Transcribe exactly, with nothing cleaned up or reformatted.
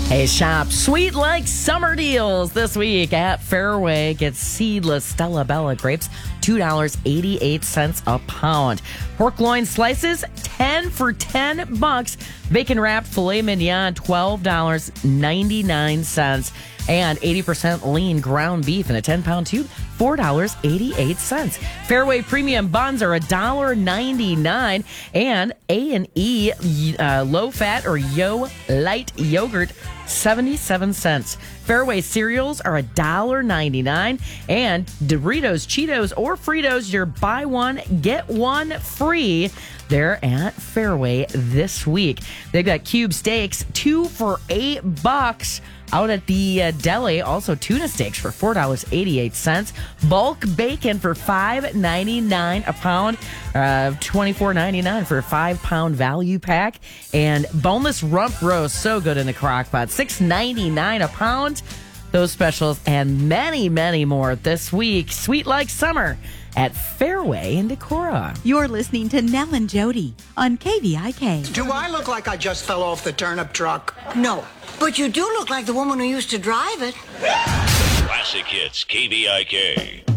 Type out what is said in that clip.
Hey, shop sweet like summer deals this week at Fairway. Get seedless Stella Bella grapes, two dollars and eighty-eight cents a pound. Pork loin slices, ten for ten bucks. Bacon wrapped filet mignon, twelve dollars and ninety-nine cents. And eighty percent lean ground beef in a ten pound tube, four dollars and eighty-eight cents. Fairway premium buns are one dollar and ninety-nine cents. And A and E uh, low fat or Yo light yogurt, seventy-seven cents. Fairway cereals are one dollar and ninety-nine cents. And Doritos, Cheetos, or Fritos, your buy one, get one free. They're at Fairway this week. They've got cube steaks, two for eight bucks. Out at the uh, deli, also tuna steaks for four dollars and eighty-eight cents. Bulk bacon for five dollars and ninety-nine cents a pound. Uh, twenty-four ninety-nine for a five-pound value pack. And boneless rump roast, so good in the crock pot, six dollars and ninety-nine cents a pound. Those specials and many, many more this week. Sweet like summer at Fairway in Decorah. You're listening to Nell and Jody on K V I K. Do I look like I just fell off the turnip truck? No, but you do look like the woman who used to drive it. Classic Hits, K V I K.